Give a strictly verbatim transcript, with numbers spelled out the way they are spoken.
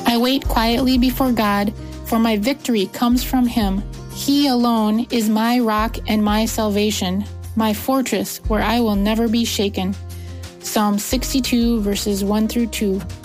I wait quietly before God, for my victory comes from Him. He alone is my rock and my salvation, my fortress where I will never be shaken. Psalm sixty-two, verses one through two.